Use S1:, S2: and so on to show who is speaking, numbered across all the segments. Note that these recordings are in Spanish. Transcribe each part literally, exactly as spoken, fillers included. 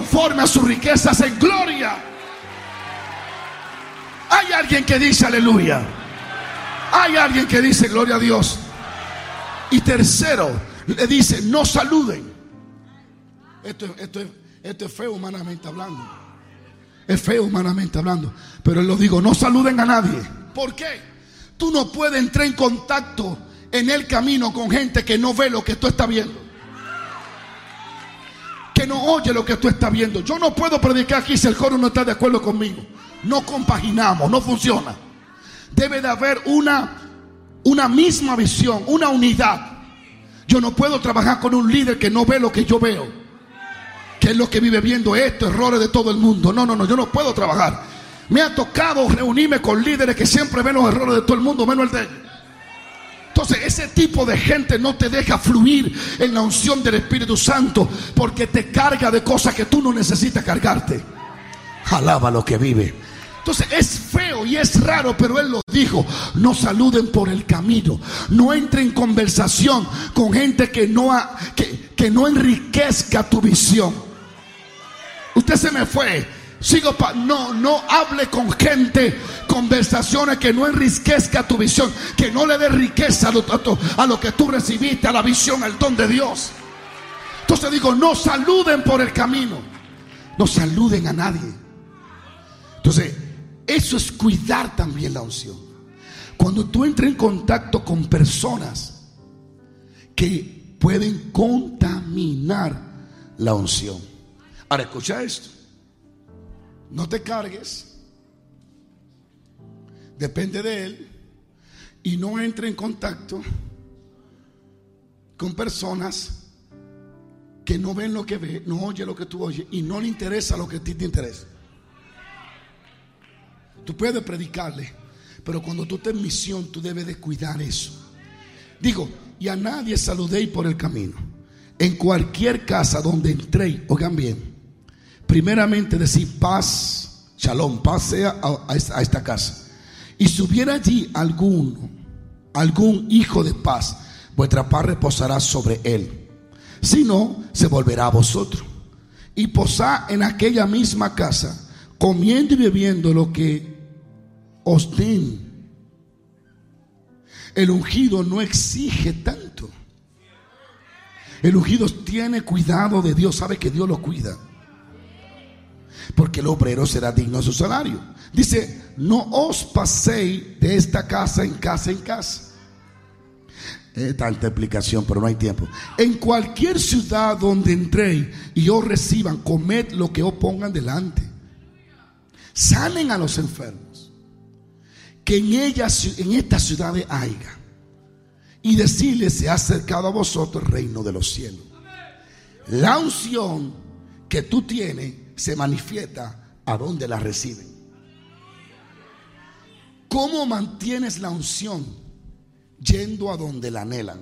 S1: conforme a sus riquezas en gloria. Hay alguien que dice aleluya. Hay alguien que dice gloria a Dios. Y tercero, le dice no saluden. Esto, esto, esto es feo humanamente hablando. Es feo humanamente hablando. Pero lo digo, no saluden a nadie. ¿Por qué? Tú no puedes entrar en contacto en el camino con gente que no ve lo que tú estás viendo, que no oye lo que tú estás viendo. Yo no puedo predicar aquí si el coro no está de acuerdo conmigo. No compaginamos, no funciona. Debe de haber una, una misma visión, una unidad. Yo no puedo trabajar con un líder que no ve lo que yo veo, que es lo que vive viendo esto, errores de todo el mundo. No, no, no, yo no puedo trabajar. Me ha tocado reunirme con líderes que siempre ven los errores de todo el mundo, menos el de ellos. Entonces ese tipo de gente no te deja fluir en la unción del Espíritu Santo, porque te carga de cosas que tú no necesitas cargarte. Alaba lo que vive. Entonces es feo y es raro, pero Él lo dijo: no saluden por el camino, no entren en conversación con gente que no, ha, que, que no enriquezca tu visión. Usted se me fue. Sigo pa no, no hable con gente, conversaciones que no enriquezca tu visión, que no le dé riqueza a lo, a lo que tú recibiste, a la visión, al don de Dios. Entonces digo, no saluden por el camino, no saluden a nadie. Entonces eso es cuidar también la unción. Cuando tú entras en contacto con personas que pueden contaminar la unción. Ahora escucha esto. No te cargues, depende de Él, y no entre en contacto con personas que no ven lo que ves, no oye lo que tú oyes y no le interesa lo que a ti te interesa. Tú puedes predicarle, pero cuando tú estés en misión, tú debes de cuidar eso. Digo, y a nadie saludéis por el camino. En cualquier casa donde entréis, oigan bien, primeramente decir paz, shalom, paz sea a, a esta casa. Y si hubiera allí alguno, algún hijo de paz, vuestra paz reposará sobre él. Si no, se volverá a vosotros. Y posad en aquella misma casa, comiendo y bebiendo lo que os den. El ungido no exige tanto. El ungido tiene cuidado de Dios, sabe que Dios lo cuida, porque el obrero será digno de su salario. Dice, no os paséis de esta casa en casa en casa. Es tanta explicación, pero no hay tiempo. En cualquier ciudad donde entréis y os reciban, comed lo que os pongan delante. Sanen a los enfermos que en ellas, en estas ciudades haya, y decirles: se ha acercado a vosotros el reino de los cielos. La unción que tú tienes se manifiesta a donde la reciben. ¿Cómo mantienes la unción? Yendo a donde la anhelan.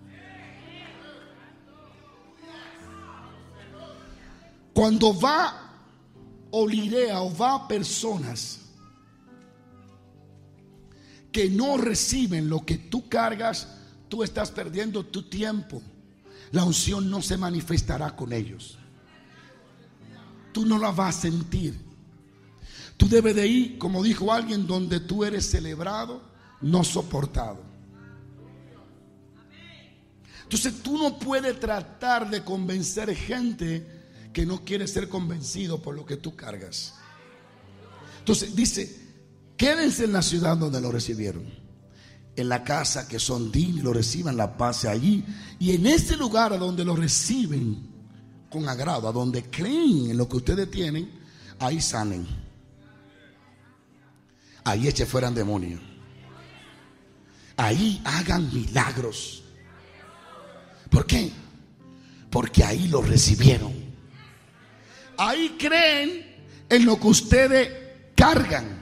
S1: Cuando va olirea o va a personas que no reciben lo que tú cargas, tú estás perdiendo tu tiempo. La unción no se manifestará con ellos. Tú no la vas a sentir. Tú debes de ir, como dijo alguien, donde tú eres celebrado, no soportado. Entonces tú no puedes tratar de convencer gente que no quiere ser convencido por lo que tú cargas. Entonces dice: quédense en la ciudad donde lo recibieron, en la casa que son dignos y lo reciban, la paz allí. Y en ese lugar a donde lo reciben con agrado, a donde creen en lo que ustedes tienen, ahí sanen, ahí echen fuera demonios, ahí hagan milagros. ¿Por qué? Porque ahí lo recibieron. Ahí creen en lo que ustedes cargan.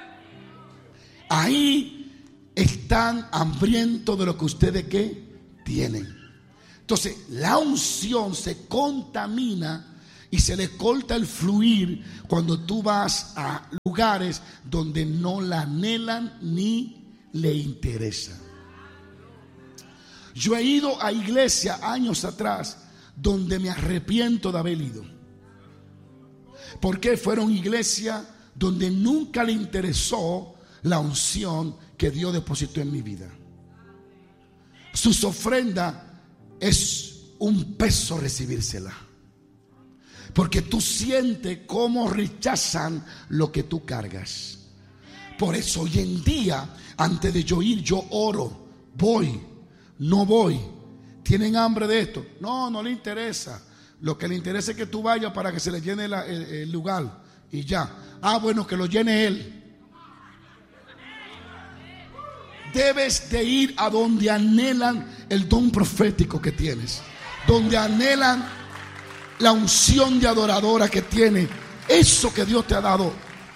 S1: Ahí están hambrientos de lo que ustedes ¿qué? Tienen. Entonces la unción se contamina y se le corta el fluir cuando tú vas a lugares donde no la anhelan ni le interesa. Yo he ido a iglesia años atrás donde me arrepiento de haber ido. Porque fueron iglesias donde nunca le interesó la unción que Dios depositó en mi vida. Sus ofrendas es un peso recibírsela, porque tú sientes cómo rechazan lo que tú cargas. Por eso hoy en día, antes de yo ir, yo oro. Voy, no voy. ¿Tienen hambre de esto? No, no le interesa. Lo que le interesa es que tú vayas para que se le llene la, el, el lugar y ya. Ah, bueno, que lo llene él. Debes de ir a donde anhelan el don profético que tienes, donde anhelan la unción de adoradora que tiene, eso que Dios te ha dado.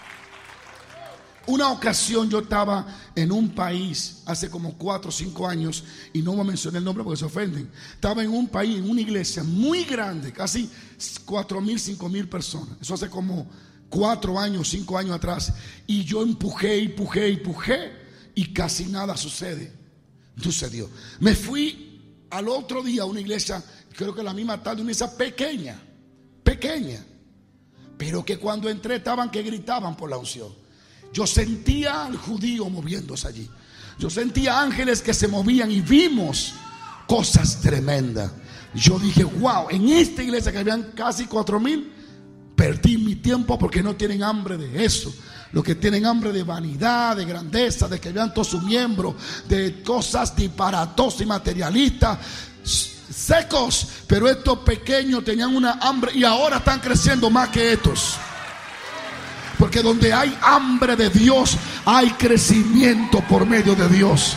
S1: Una ocasión yo estaba en un país hace como cuatro o cinco años, y no me mencioné el nombre porque se ofenden. Estaba en un país, en una iglesia muy grande, casi cuatro mil, cinco mil personas. Eso hace como cuatro años, cinco años atrás. Y yo empujé, empujé, empujé, y casi nada sucede. Sucedió. Me fui al otro día a una iglesia, creo que la misma tarde, una iglesia pequeña, pequeña, pero que cuando entré estaban que gritaban por la unción. Yo sentía al judío moviéndose allí. Yo sentía ángeles que se movían y vimos cosas tremendas. Yo dije, wow, en esta iglesia que habían casi cuatro mil, perdí mi tiempo porque no tienen hambre de eso. Los que tienen hambre de vanidad, de grandeza, de que vean todos sus miembros, de cosas disparatosas y materialistas, secos. Pero estos pequeños tenían una hambre y ahora están creciendo más que estos. Porque donde hay hambre de Dios, hay crecimiento por medio de Dios.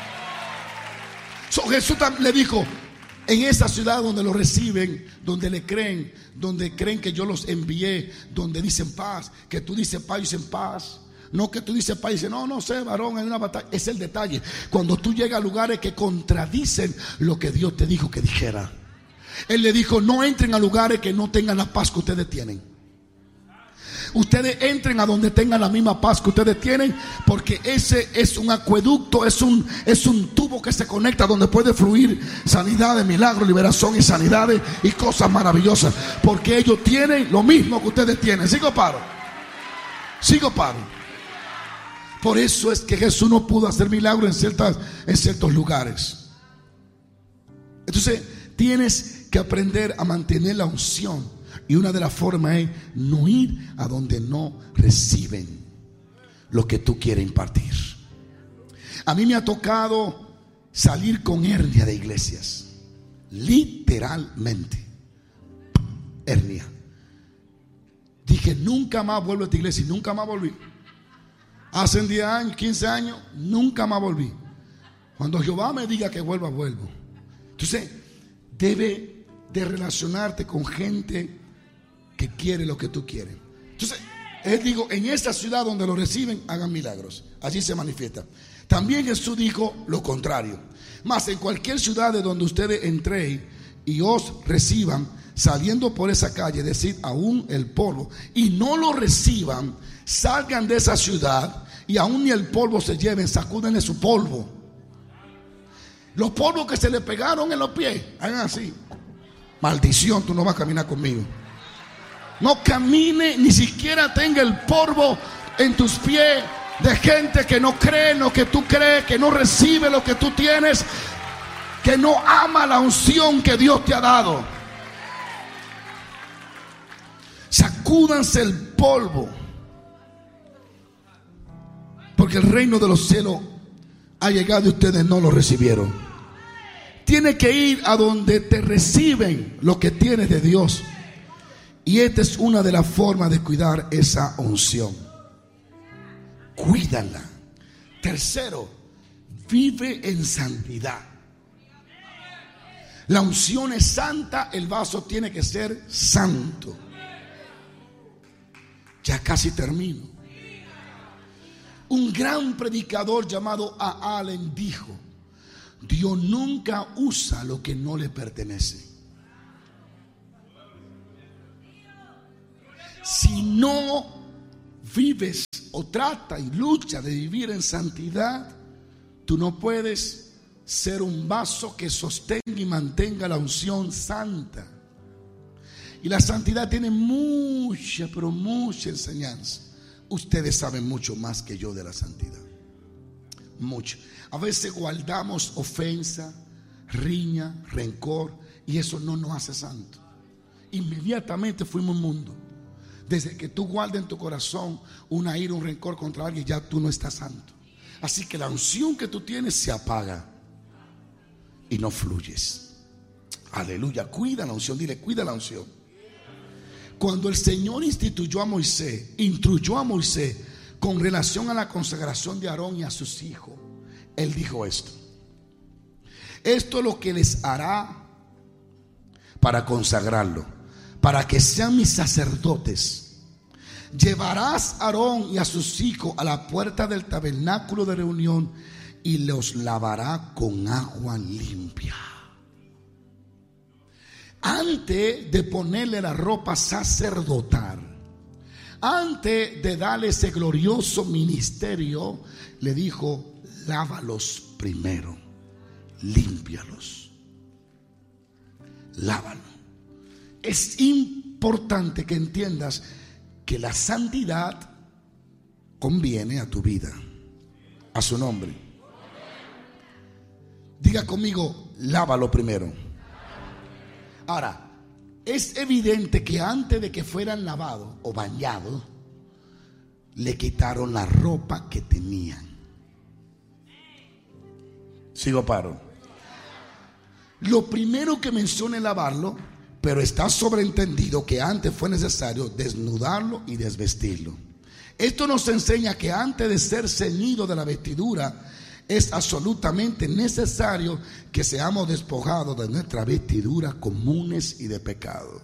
S1: So, Jesús le dijo, en esa ciudad donde lo reciben, donde le creen, donde creen que yo los envié, donde dicen paz, que tú dices paz y dicen paz. No que tú dices paz y dices, no, no sé, varón, hay una batalla. Es el detalle. Cuando tú llegas a lugares que contradicen lo que Dios te dijo que dijera. Él le dijo, no entren a lugares que no tengan la paz que ustedes tienen. Ustedes entren a donde tengan la misma paz que ustedes tienen, porque ese es un acueducto, es un, es un tubo que se conecta donde puede fluir sanidades, milagros, liberación y sanidades y cosas maravillosas, porque ellos tienen lo mismo que ustedes tienen. Sigo paro, sigo paro. Por eso es que Jesús no pudo hacer milagros en, ciertas, en ciertos lugares. Entonces tienes que aprender a mantener la unción. Y una de las formas es no ir a donde no reciben lo que tú quieres impartir. A mí me ha tocado salir con hernia de iglesias. Literalmente. Hernia. Dije, nunca más vuelvo a esta iglesia. Y nunca más volví. Hace diez años, quince años, nunca más volví. Cuando Jehová me diga que vuelva, vuelvo. Entonces, debe de relacionarte con gente que quiere lo que tú quieres. Entonces, él dijo, en esta ciudad donde lo reciben, hagan milagros. Allí se manifiesta. También Jesús dijo lo contrario. Mas en cualquier ciudad de donde ustedes entréis y os reciban, saliendo por esa calle, decid aún el polvo, y no lo reciban, salgan de esa ciudad y aún ni el polvo se lleven, sacúdenle su polvo. Los polvos que se le pegaron en los pies, hagan así. Maldición, tú no vas a caminar conmigo. No camine, ni siquiera tenga el polvo en tus pies de gente que no cree en lo que tú crees, que no recibe lo que tú tienes, que no ama la unción que Dios te ha dado. Sacúdanse el polvo, porque el reino de los cielos ha llegado y ustedes no lo recibieron. Tienes que ir a donde te reciben lo que tienes de Dios. Y esta es una de las formas de cuidar esa unción. Cuídala. Tercero, vive en santidad. La unción es santa, el vaso tiene que ser santo. Ya casi termino. Un gran predicador llamado A. Allen dijo: Dios nunca usa lo que no le pertenece. Si no vives o trata y lucha de vivir en santidad, tú no puedes ser un vaso que sostenga y mantenga la unción santa. Y la santidad tiene mucha, pero mucha enseñanza. Ustedes saben mucho más que yo de la santidad. Mucho. A veces guardamos ofensa, riña, rencor, y eso no nos hace santo. Inmediatamente fuimos un mundo. Desde que tú guardas en tu corazón una ira, un rencor contra alguien, ya tú no estás santo. Así que la unción que tú tienes se apaga y no fluyes. Aleluya. Cuida la unción. Dile, cuida la unción. Cuando el Señor instituyó a Moisés, instruyó a Moisés con relación a la consagración de Aarón y a sus hijos, Él dijo esto: esto es lo que les hará para consagrarlo, para que sean mis sacerdotes. Llevarás a Aarón y a sus hijos a la puerta del tabernáculo de reunión y los lavará con agua limpia. Antes de ponerle la ropa sacerdotal, antes de darle ese glorioso ministerio, le dijo: lávalos primero, límpialos, lávalo. Es importante que entiendas que la santidad conviene a tu vida. A su nombre. Diga conmigo: lávalo primero. Ahora, es evidente que antes de que fueran lavados o bañados, le quitaron la ropa que tenían. Sigo, paro. Lo primero que menciona es lavarlo, pero está sobreentendido que antes fue necesario desnudarlo y desvestirlo. Esto nos enseña que antes de ser ceñido de la vestidura, es absolutamente necesario que seamos despojados de nuestras vestiduras comunes y de pecado.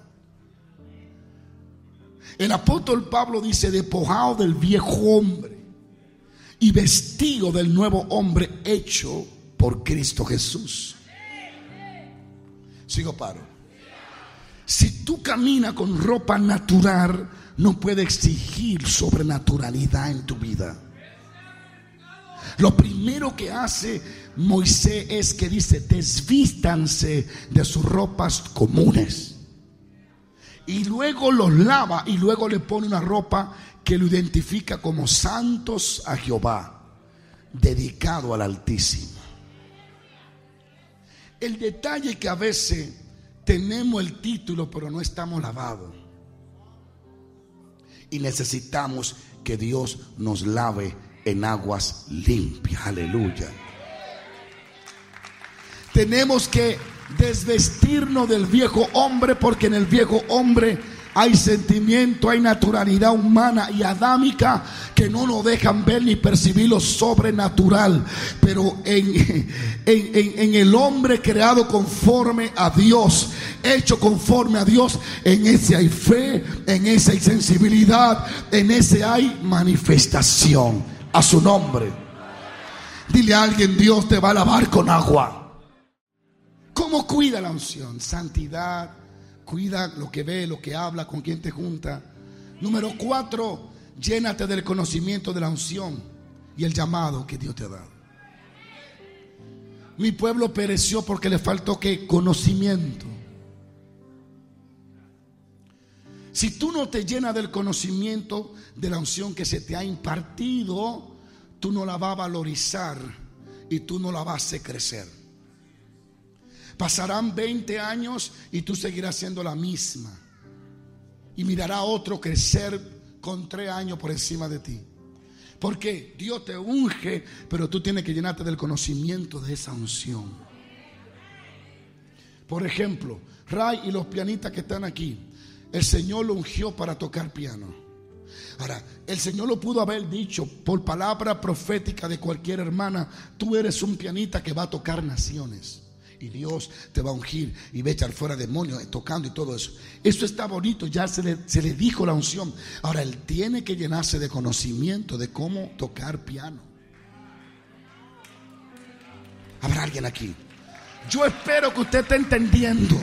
S1: El apóstol Pablo dice: despojado del viejo hombre y vestido del nuevo hombre hecho por Cristo Jesús. Sigo, paro. Si tú caminas con ropa natural, no puedes exigir sobrenaturalidad en tu vida. Lo primero que hace Moisés es que dice: desvístanse de sus ropas comunes. Y luego los lava y luego le pone una ropa que lo identifica como santos a Jehová, dedicado al Altísimo. El detalle es que a veces tenemos el título pero no estamos lavados. Y necesitamos que Dios nos lave en aguas limpias. Aleluya. Tenemos que desvestirnos del viejo hombre, porque en el viejo hombre hay sentimiento, hay naturalidad humana y adámica que no nos dejan ver ni percibir lo sobrenatural. Pero en, en, en, en el hombre creado conforme a Dios, hecho conforme a Dios, en ese hay fe, en ese hay sensibilidad, en ese hay manifestación. A su nombre. Dile a alguien: Dios te va a lavar con agua. ¿Cómo cuida la unción? Santidad. Cuida lo que ve, lo que habla, con quien te junta. Número cuatro: llénate del conocimiento de la unción y el llamado que Dios te ha dado. Mi pueblo pereció porque le faltó ¿qué? Conocimiento. Si tú no te llenas del conocimiento de la unción que se te ha impartido, tú no la vas a valorizar y tú no la vas a hacer crecer. Pasarán veinte años y tú seguirás siendo la misma. Y mirará a otro crecer con tres años por encima de ti. Porque Dios te unge, pero tú tienes que llenarte del conocimiento de esa unción. Por ejemplo, Ray y los pianistas que están aquí, el Señor lo ungió para tocar piano. Ahora, el Señor lo pudo haber dicho por palabra profética de cualquier hermana: tú eres un pianista que va a tocar naciones. Y Dios te va a ungir y va a echar fuera demonios tocando y todo eso. Eso está bonito, ya se le, se le dijo la unción. Ahora él tiene que llenarse de conocimiento de cómo tocar piano. ¿Habrá alguien aquí? Yo espero que usted esté entendiendo.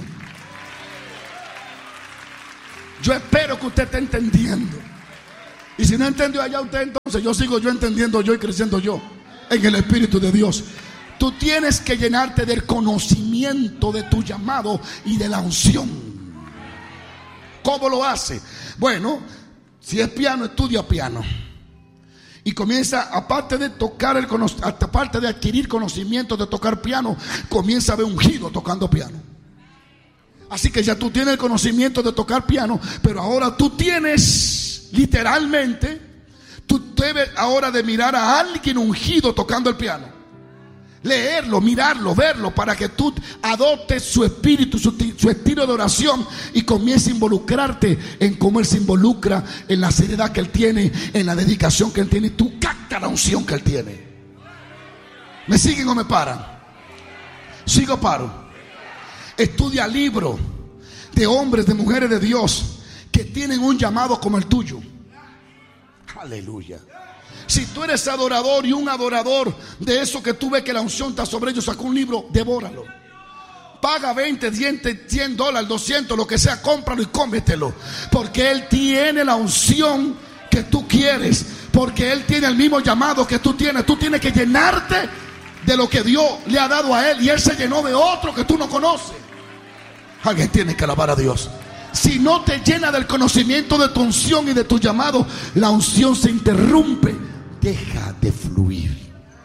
S1: Yo espero que usted esté entendiendo. Y si no entendió allá usted, entonces yo sigo yo entendiendo yo y creciendo yo en el Espíritu de Dios. Tú tienes que llenarte del conocimiento de tu llamado y de la unción. ¿Cómo lo hace? Bueno, si es piano, estudia piano. Y comienza, aparte de tocar el aparte de adquirir conocimiento de tocar piano, comienza a ver ungido tocando piano. Así que ya tú tienes el conocimiento de tocar piano, pero ahora tú tienes, literalmente, tú debes ahora de mirar a alguien ungido tocando el piano. Leerlo, mirarlo, verlo, para que tú adoptes su espíritu, su, su estilo de oración y comiences a involucrarte en cómo Él se involucra, en la seriedad que Él tiene, en la dedicación que Él tiene. Tú capta la unción que Él tiene. ¿Me siguen o me paran? Sigo, paro. Estudia libros de hombres, de mujeres de Dios que tienen un llamado como el tuyo. Aleluya. Si tú eres adorador y un adorador de eso que tú ves que la unción está sobre ellos, saca un libro, devóralo. Paga veinte, cien dólares, doscientos, lo que sea, cómpralo y cómetelo. Porque Él tiene la unción que tú quieres. Porque Él tiene el mismo llamado que tú tienes. Tú tienes que llenarte de lo que Dios le ha dado a Él. Y Él se llenó de otro que tú no conoces. Alguien tiene que alabar a Dios. Si no te llena del conocimiento de tu unción y de tu llamado, la unción se interrumpe. Deja de fluir.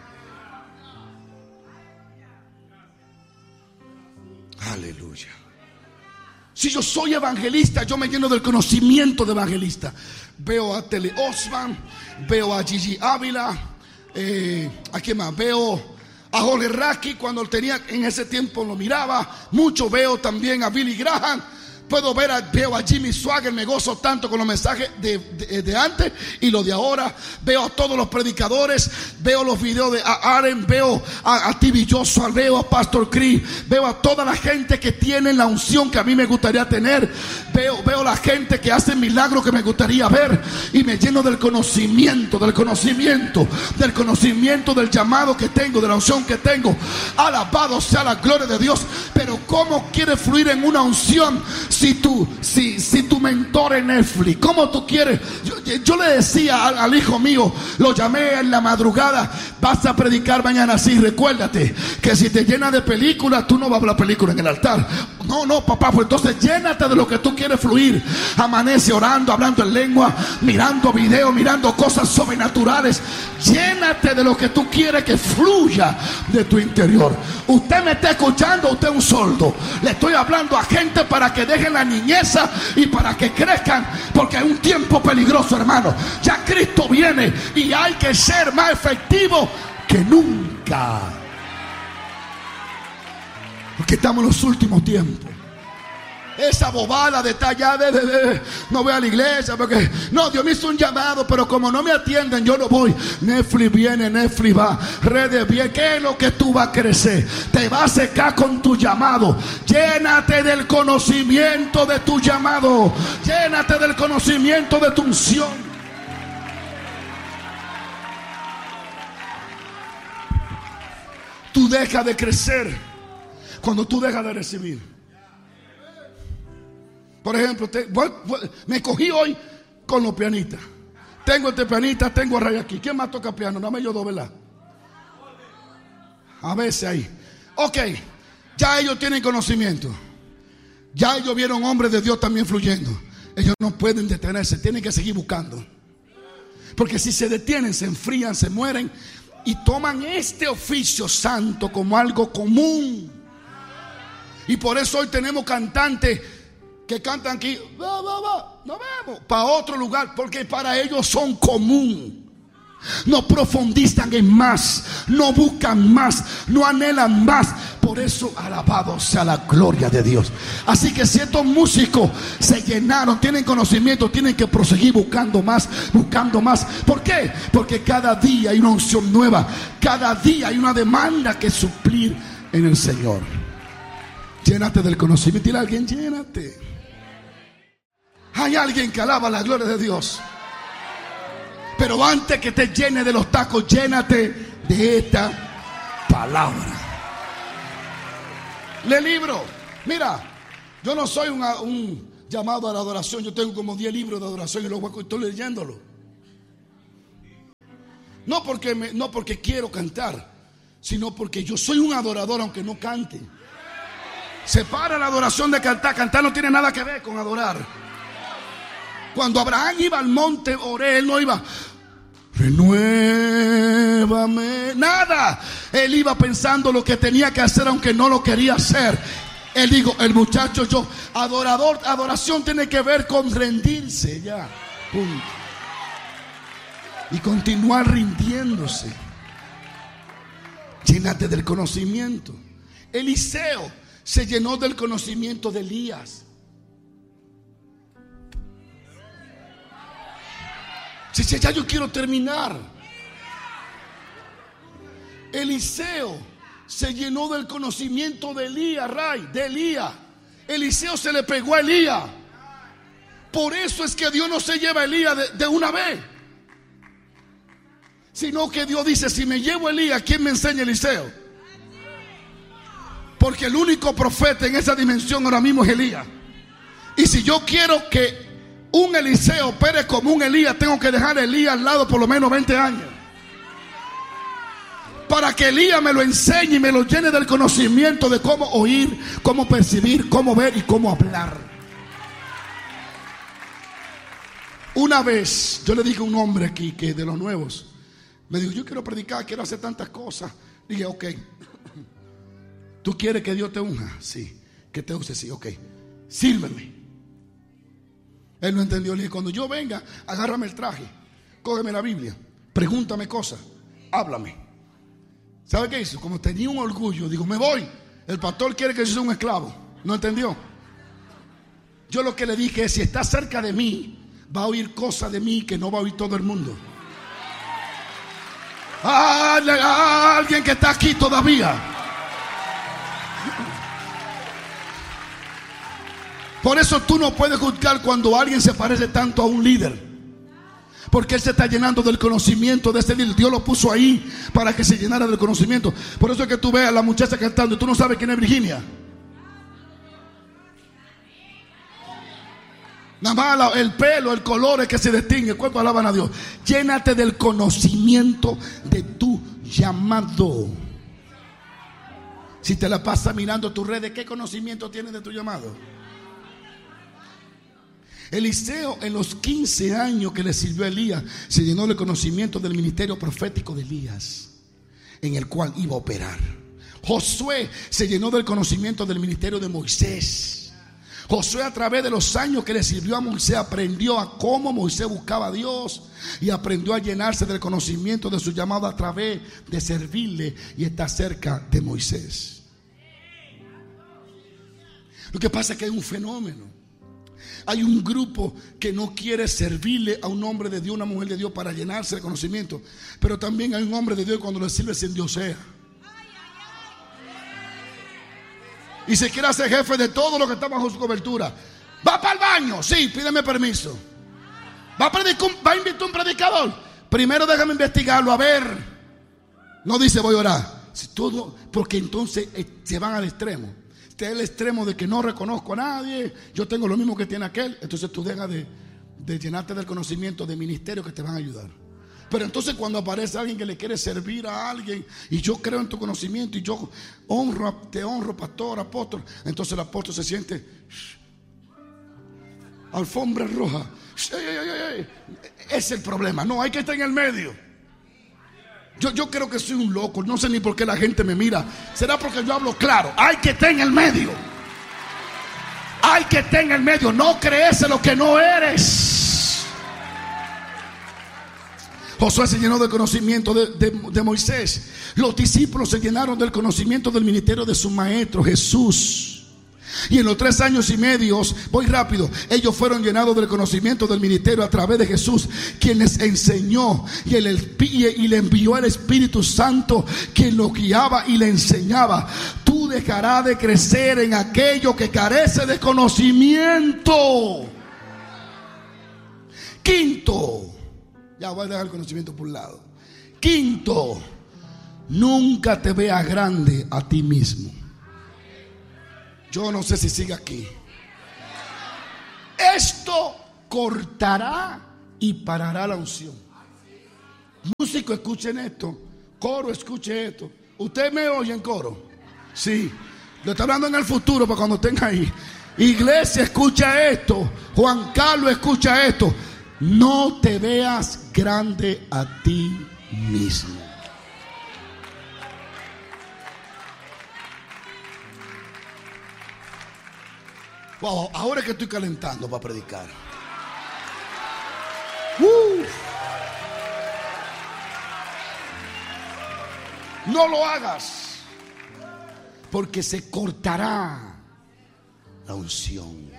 S1: Aleluya. Si yo soy evangelista, yo me lleno del conocimiento de evangelista. Veo a Tele Osman, veo a Gigi Ávila, eh, ¿a quién más? Veo a Jorge Raki cuando él tenía, en ese tiempo lo miraba mucho. Veo también a Billy Graham. Puedo ver a, veo a Jimmy Swagger, me gozo tanto con los mensajes de, de, de antes y los de ahora. Veo a todos los predicadores, veo los videos de Aaron, veo a, a T V Joshua, veo a Pastor Chris, veo a toda la gente que tiene la unción que a mí me gustaría tener. Veo, veo la gente que hace milagros que me gustaría ver y me lleno del conocimiento, del conocimiento, del conocimiento del llamado que tengo, de la unción que tengo. Alabado sea la gloria de Dios. Pero ¿cómo quieres fluir en una unción? Si tú, si, si tu mentor es Netflix, ¿cómo tú quieres? Yo, yo le decía al, al hijo mío, lo llamé en la madrugada, vas a predicar mañana. Sí, recuérdate que si te llenas de películas, tú no vas a hablar película en el altar. No, no, papá, pues entonces llénate de lo que tú quieres fluir. Amanece orando, hablando en lengua, mirando videos, mirando cosas sobrenaturales. Llénate de lo que tú quieres que fluya de tu interior. Usted me está escuchando, usted es un sordo. Le estoy hablando a gente para que dejen la niñeza y para que crezcan, porque es un tiempo peligroso, hermano. Ya Cristo viene y hay que ser más efectivo que nunca, porque estamos en los últimos tiempos. Esa bobada de estar allá de, de, de, no voy a la iglesia porque no, Dios me hizo un llamado, pero como no me atienden, yo no voy. Netflix viene, Netflix va, redes bien. ¿Qué es lo que tú vas a crecer? Te vas a secar con tu llamado. Llénate del conocimiento de tu llamado. Llénate del conocimiento de tu unción. Tú dejas de crecer cuando tú dejas de recibir. Por ejemplo, te, voy, voy, me cogí hoy con los pianistas. Tengo este pianista, tengo a Ray aquí. ¿Quién más toca piano? Dame yo dos, ¿verdad? A veces ahí. Ok, ya ellos tienen conocimiento. Ya ellos vieron hombres de Dios también fluyendo. Ellos no pueden detenerse, tienen que seguir buscando. Porque si se detienen, se enfrían, se mueren y toman este oficio santo como algo común. Y por eso hoy tenemos cantantes que cantan aquí, va, va, va, nos vemos, para otro lugar, porque para ellos son común. No profundizan en más, no buscan más, no anhelan más. Por eso, alabado sea la gloria de Dios. Así que si estos músicos se llenaron, tienen conocimiento, tienen que proseguir buscando más, buscando más. ¿Por qué? Porque cada día hay una unción nueva, cada día hay una demanda que suplir en el Señor. Llénate del conocimiento. Dile a alguien, llénate. Hay alguien que alaba la gloria de Dios. Pero antes que te llene de los tacos, llénate de esta palabra. Lee libro. Mira, yo no soy una, un llamado a la adoración. Yo tengo como diez libros de adoración y los estoy leyéndolo. No porque, me, no porque quiero cantar, sino porque yo soy un adorador aunque no cante. Separa la adoración de cantar. Cantar no tiene nada que ver con adorar. Cuando Abraham iba al monte Oré, él no iba, renuévame, nada. Él iba pensando lo que tenía que hacer, aunque no lo quería hacer. Él dijo, el muchacho, yo, adorador, adoración tiene que ver con rendirse, ya, punto. Y continuar rindiéndose. Llénate del conocimiento. Eliseo se llenó del conocimiento de Elías. Si sí, ya yo quiero terminar. Eliseo se llenó del conocimiento de Elías, Ray, de Elías. Eliseo se le pegó a Elías. Por eso es que Dios no se lleva a Elías de, de una vez, sino que Dios dice, si me llevo a Elías, ¿quién me enseña a Eliseo? Porque el único profeta en esa dimensión ahora mismo es Elías. Y si yo quiero que un Eliseo opere como un Elías, tengo que dejar a Elías al lado por lo menos veinte años, para que Elías me lo enseñe y me lo llene del conocimiento de cómo oír, cómo percibir, cómo ver y cómo hablar. Una vez yo le dije a un hombre aquí, que de los nuevos, me dijo, yo quiero predicar, quiero hacer tantas cosas. Dije, ok, ¿tú quieres que Dios te unja? Sí. Que te use, sí, ok. Sírveme. Él no entendió. Le dije, cuando yo venga, agárrame el traje, cógeme la Biblia, pregúntame cosas, háblame. ¿Sabe qué hizo? Como tenía un orgullo, digo, me voy. El pastor quiere que yo sea un esclavo. ¿No entendió? Yo lo que le dije es, si está cerca de mí, va a oír cosas de mí que no va a oír todo el mundo. Ah, ah, alguien que está aquí todavía. Por eso tú no puedes juzgar cuando alguien se parece tanto a un líder, porque él se está llenando del conocimiento de ese líder. Dios lo puso ahí para que se llenara del conocimiento. Por eso es que tú ves a la muchacha cantando y tú no sabes quién es Virginia. Nada más el pelo, el color es que se distingue. ¿Cuánto alaban a Dios? Llénate del conocimiento de tu llamado. Si te la pasas mirando tus redes, ¿qué conocimiento tienes de tu llamado? Eliseo, en los quince años que le sirvió a Elías, se llenó del conocimiento del ministerio profético de Elías, en el cual iba a operar. Josué se llenó del conocimiento del ministerio de Moisés. Josué, a través de los años que le sirvió a Moisés, aprendió a cómo Moisés buscaba a Dios y aprendió a llenarse del conocimiento de su llamado a través de servirle y estar cerca de Moisés. Lo que pasa es que hay un fenómeno. Hay un grupo que no quiere servirle a un hombre de Dios, una mujer de Dios, para llenarse de conocimiento. Pero también hay un hombre de Dios que cuando le sirve sin Dios sea. Y se quiere hacer jefe de todo lo que está bajo su cobertura. ¿Va para el baño? Sí, pídeme permiso. ¿Va a, predicar, ¿Va a invitar un predicador? Primero déjame investigarlo, a ver. No dice voy a orar. Si todo, porque entonces eh, se van al extremo. Este es el extremo de que no reconozco a nadie, yo tengo lo mismo que tiene aquel. Entonces tú dejas de, de llenarte del conocimiento de ministerios que te van a ayudar. Pero entonces cuando aparece alguien que le quiere servir a alguien, y yo creo en tu conocimiento y yo honro, te honro, pastor, apóstol, entonces el apóstol se siente shh, alfombra roja. Shh, ay, ay, ay, ay. Es el problema. No, hay que estar en el medio. Yo, yo creo que soy un loco, no sé ni por qué la gente me mira. Será porque yo hablo claro. Hay que estar en el medio. Hay que estar en el medio. No crees en lo que no eres. Josué se llenó del conocimiento de, de, de Moisés. Los discípulos se llenaron del conocimiento del ministerio de su maestro Jesús. Y en los tres años y medio, voy rápido, ellos fueron llenados del conocimiento del ministerio a través de Jesús, quien les enseñó y, el, y le envió el Espíritu Santo, quien lo guiaba y le enseñaba. Tú dejarás de crecer en aquello que carece de conocimiento. Quinto, ya voy a dejar el conocimiento por un lado. Quinto, nunca te veas grande a ti mismo. Yo no sé si sigue aquí. Esto cortará y parará la unción. Músicos, escuchen esto. Coro, escuche esto. ¿Usted me oye en coro? Sí. Lo está hablando en el futuro para cuando estén ahí. Iglesia, escucha esto. Juan Carlos, escucha esto. No te veas grande a ti mismo. Wow, ahora es que estoy calentando para predicar. Uh. No lo hagas, porque se cortará la unción.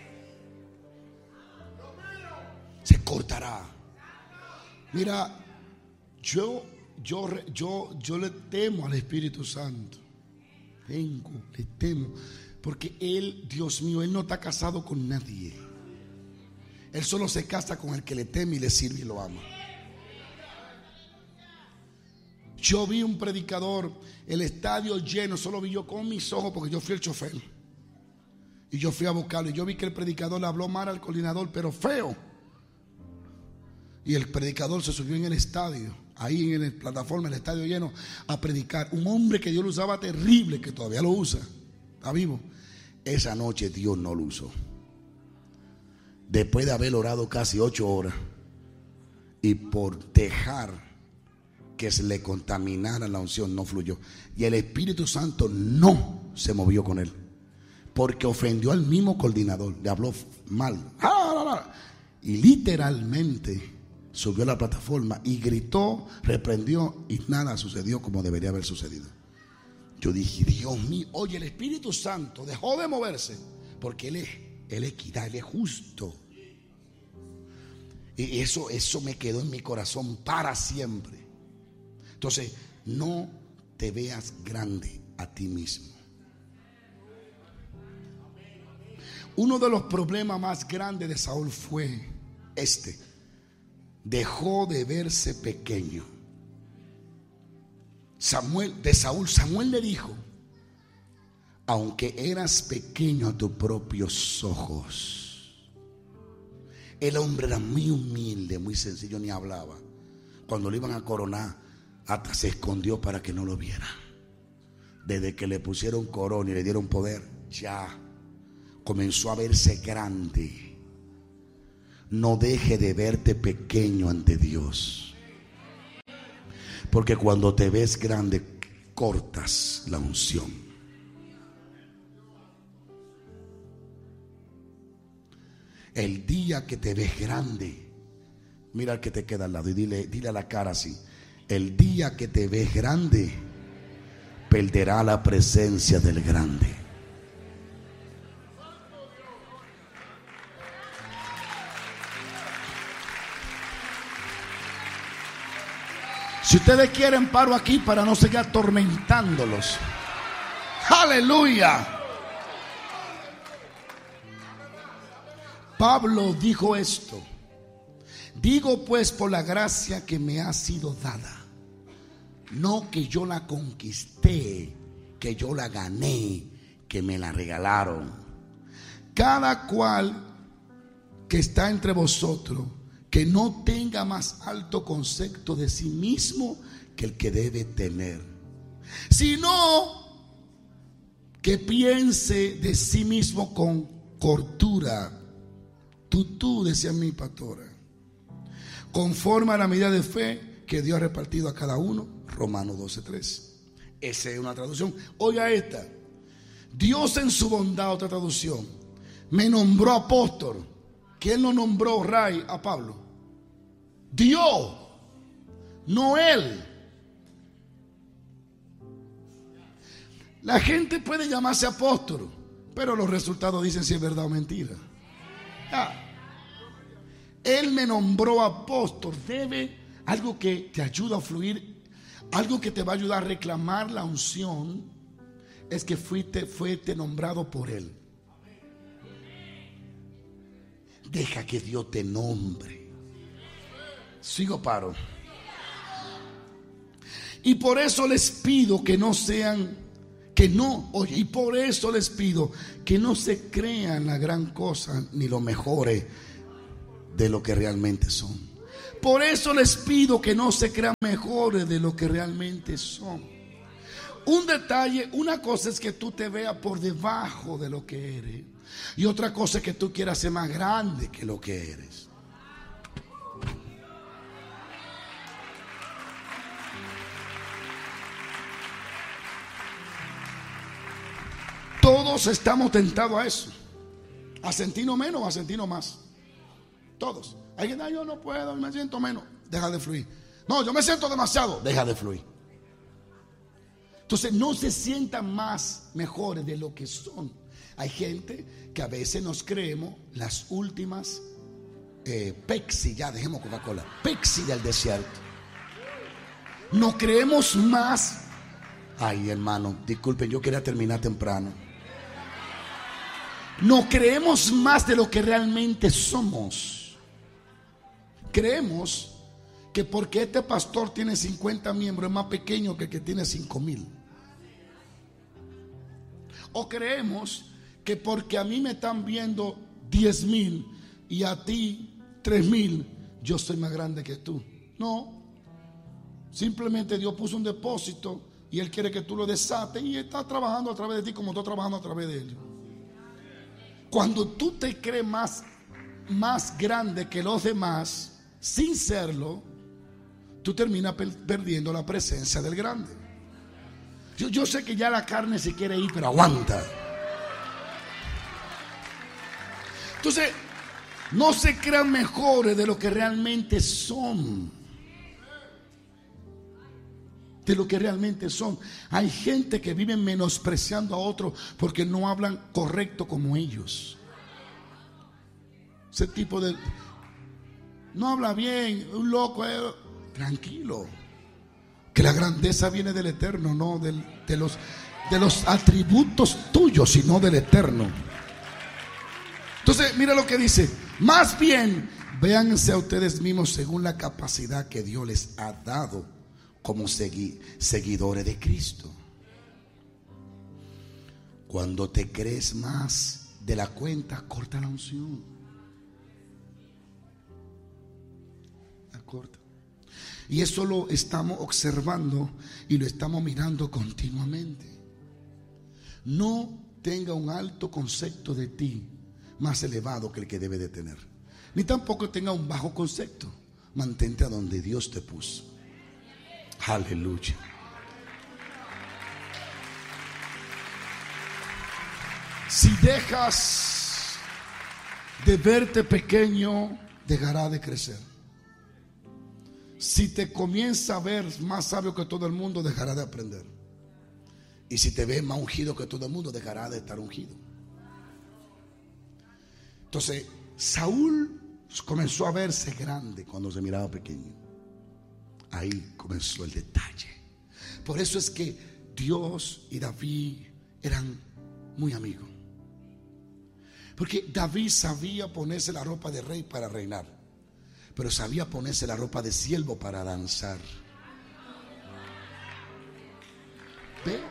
S1: Se cortará. Mira, yo, yo, yo, yo le temo al Espíritu Santo. Tengo, le temo. Porque Él, Dios mío, Él no está casado con nadie. Él solo se casa con el que le teme y le sirve y lo ama. Yo vi un predicador, el estadio lleno, solo vi yo con mis ojos porque yo fui el chofer. Y yo fui a buscarlo y yo vi que el predicador le habló mal al coordinador, pero feo. Y el predicador se subió en el estadio, ahí en la plataforma, el estadio lleno, a predicar. Un hombre que Dios lo usaba terrible, que todavía lo usa, está vivo. Esa noche Dios no lo usó. Después de haber orado casi ocho horas y por dejar que se le contaminara la unción, no fluyó. Y el Espíritu Santo no se movió con él, porque ofendió al mismo coordinador, le habló mal. Y literalmente subió a la plataforma y gritó, reprendió, y nada sucedió como debería haber sucedido. Yo dije, Dios mío, oye, el Espíritu Santo dejó de moverse porque Él es, Él es equidad, Él es justo. Y eso, eso me quedó en mi corazón para siempre. Entonces, no te veas grande a ti mismo. Uno de los problemas más grandes de Saúl fue este: dejó de verse pequeño. Samuel, de Saúl, Samuel le dijo: aunque eras pequeño a tus propios ojos. El hombre era muy humilde, muy sencillo, ni hablaba. Cuando lo iban a coronar, hasta se escondió para que no lo viera. Desde que le pusieron corona y le dieron poder, ya comenzó a verse grande. No deje de verte pequeño ante Dios, porque cuando te ves grande, cortas la unción. El día que te ves grande, mira al que te queda al lado y dile, dile a la cara así: el día que te ves grande, perderá la presencia del grande. Si ustedes quieren, paro aquí para no seguir atormentándolos. Aleluya. Pablo dijo esto: digo pues por la gracia que me ha sido dada, no que yo la conquisté, que yo la gané, que me la regalaron. Cada cual que está entre vosotros, que no tenga más alto concepto de sí mismo que el que debe tener, sino que piense de sí mismo con cordura. Tú, tú, decía mi pastora, conforme a la medida de fe que Dios ha repartido a cada uno. Romanos doce tres. Esa es una traducción. Oiga esta: Dios en su bondad, otra traducción, me nombró apóstol. ¿Quién lo nombró, Ray, a Pablo? Dios, no él. La gente puede llamarse apóstol, pero los resultados dicen si es verdad o mentira. Ah, él me nombró apóstol. Debe algo que te ayuda a fluir, algo que te va a ayudar a reclamar la unción, es que fuiste, fuiste nombrado por él. Deja que Dios te nombre. Sigo, paro. Y por eso les pido que no sean, que no, oye, y por eso les pido que no se crean la gran cosa ni lo mejores de lo que realmente son. Por eso les pido que no se crean mejores de lo que realmente son. Un detalle, una cosa es que tú te veas por debajo de lo que eres. Y otra cosa es que tú quieras ser más grande que lo que eres. Todos estamos tentados a eso, a sentirnos menos o a sentirnos más. Todos. Hay que decir, yo no puedo, me siento menos. Deja de fluir. No, yo me siento demasiado. Deja de fluir. Entonces no se sientan más mejores de lo que son. Hay gente que a veces nos creemos las últimas eh, Pepsi, ya dejemos Coca-Cola, Pepsi del desierto. Nos creemos más. Ay, hermano, disculpen, yo quería terminar temprano. Nos creemos más de lo que realmente somos. Creemos que porque este pastor tiene cincuenta miembros es más pequeño que el que tiene cinco mil. O creemos que porque a mí me están viendo diez mil y a ti tres mil, yo soy más grande que tú. No, simplemente Dios puso un depósito y Él quiere que tú lo desates y está trabajando a través de ti como estoy trabajando a través de Él. Cuando tú te crees más, más grande que los demás, sin serlo, tú terminas per- perdiendo la presencia del grande. Yo, yo sé que ya la carne se quiere ir, pero aguanta. Entonces, no se crean mejores de lo que realmente son. De lo que realmente son. Hay gente que vive menospreciando a otros porque no hablan correcto como ellos. Ese tipo de... No habla bien, un loco. Eh, tranquilo. Que la grandeza viene del Eterno, no del, de, los, de los atributos tuyos, sino del Eterno. Entonces, mira lo que dice. Más bien, véanse a ustedes mismos según la capacidad que Dios les ha dado como segui, seguidores de Cristo. Cuando te crees más de la cuenta, corta la unción. La corta. Y eso lo estamos observando y lo estamos mirando continuamente. No tenga un alto concepto de ti más elevado que el que debe de tener, ni tampoco tenga un bajo concepto. Mantente a donde Dios te puso. Aleluya. Si dejas de verte pequeño, dejará de crecer. Si te comienza a ver más sabio que todo el mundo, dejará de aprender. Y si te ves más ungido que todo el mundo, dejará de estar ungido. Entonces, Saúl comenzó a verse grande cuando se miraba pequeño. Ahí comenzó el detalle. Por eso es que Dios y David eran muy amigos. Porque David sabía ponerse la ropa de rey para reinar, pero sabía ponerse la ropa de siervo para danzar. ¿Ve?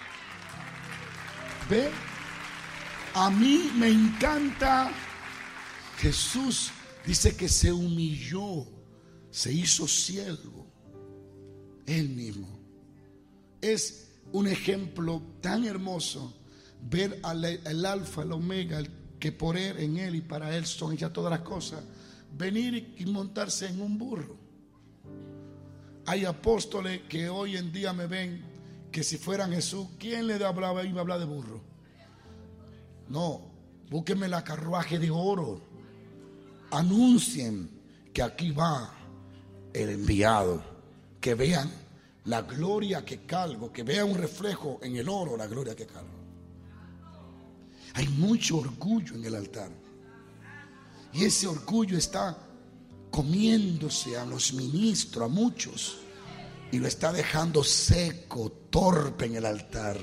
S1: ¿Ve? A mí me encanta. Jesús dice que se humilló, se hizo siervo. Él mismo. Es un ejemplo tan hermoso ver al el alfa, el omega, el que por él, en él y para él son hechas todas las cosas, venir y montarse en un burro. Hay apóstoles que hoy en día me ven que si fueran Jesús, ¿quién le hablaba? Iba a hablar de burro. No, búsquenme la carruaje de oro. Anuncien que aquí va el enviado. Que vean la gloria que cargo, que vean un reflejo en el oro, la gloria que cargo. Hay mucho orgullo en el altar. Y ese orgullo está comiéndose a los ministros, a muchos, y lo está dejando seco, torpe en el altar.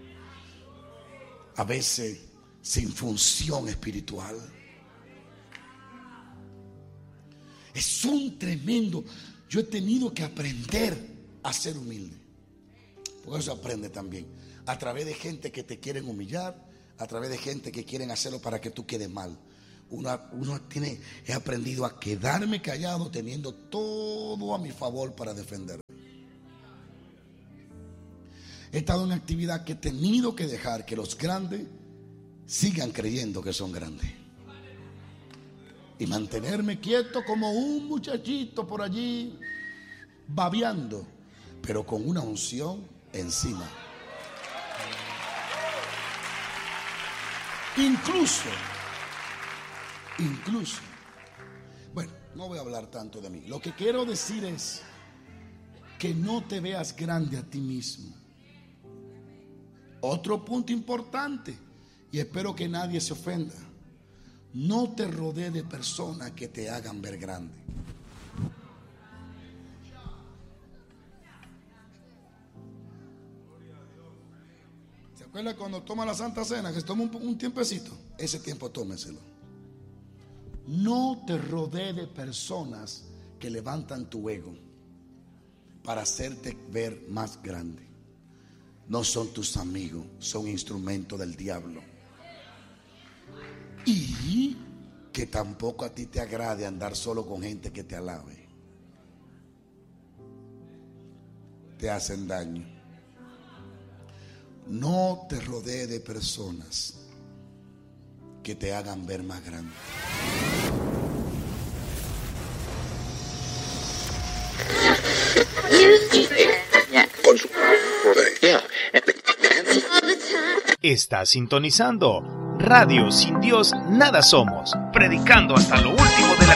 S1: A veces sin función espiritual. Es un tremendo. Yo he tenido que aprender a ser humilde. Porque eso se aprende también. A través de gente que te quieren humillar, a través de gente que quieren hacerlo para que tú quedes mal. Uno, uno tiene, he aprendido a quedarme callado teniendo todo a mi favor para defenderme. He estado en una actividad que he tenido que dejar que los grandes sigan creyendo que son grandes. Y mantenerme quieto como un muchachito por allí, babeando, pero con una unción encima. Incluso, incluso, bueno, no voy a hablar tanto de mí. Lo que quiero decir es que no te veas grande a ti mismo. Otro punto importante, y espero que nadie se ofenda: no te rodees de personas que te hagan ver grande. ¿Se acuerda cuando toma la Santa Cena, que se toma un, un tiempecito? Ese tiempo tómeselo. No te rodees de personas que levantan tu ego para hacerte ver más grande. No son tus amigos, son instrumentos del diablo. Y que tampoco a ti te agrade andar solo con gente que te alabe. Te hacen daño. No te rodees de personas que te hagan ver más grande.
S2: Estás sintonizando Radio Sin Dios Nada Somos, predicando hasta lo último de la